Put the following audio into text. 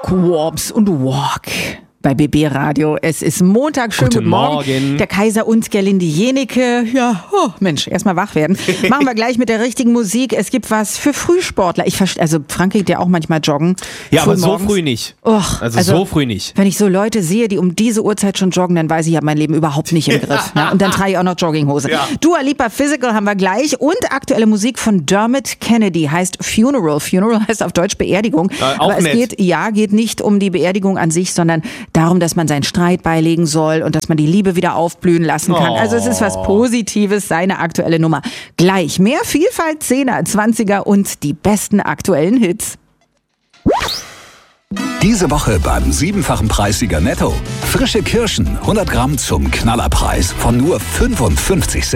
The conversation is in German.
Quorbs und Walk bei BB Radio. Es ist Montag, schönen guten Morgen. Der Kaiser und Gerlinde Jenike. Ja, Mensch, erstmal wach werden. Machen wir gleich mit der richtigen Musik. Es gibt was für Frühsportler. Also Frank geht ja auch manchmal joggen. Ja, aber so früh nicht. Also so früh nicht. Wenn ich so Leute sehe, die um diese Uhrzeit schon joggen, dann weiß ich, ich habe mein Leben überhaupt nicht im Griff. Ja, und dann trage ich auch noch Jogginghose. Ja. Dua Lipa Physical haben wir gleich und aktuelle Musik von Dermot Kennedy heißt Funeral. Funeral heißt auf Deutsch Beerdigung. Aber es geht nicht um die Beerdigung an sich, sondern darum, dass man seinen Streit beilegen soll und dass man die Liebe wieder aufblühen lassen kann. Also es ist was Positives, seine aktuelle Nummer. Gleich mehr Vielfalt, 10er, 20er und die besten aktuellen Hits. Diese Woche beim 7-fachen Preissieger Netto. Frische Kirschen, 100 Gramm zum Knallerpreis von nur 55 Cent.